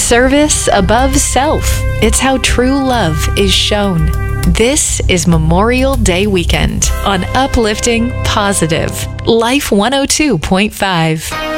Service above self. It's how true love is shown. This is Memorial Day weekend on Uplifting Positive. Life 102.5.